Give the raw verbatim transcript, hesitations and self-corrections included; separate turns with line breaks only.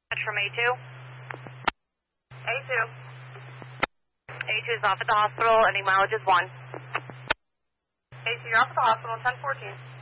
That's from A two.
A two.
A two is off at the hospital. Any mileage is one.
A two, you're off at the hospital, ten fourteen.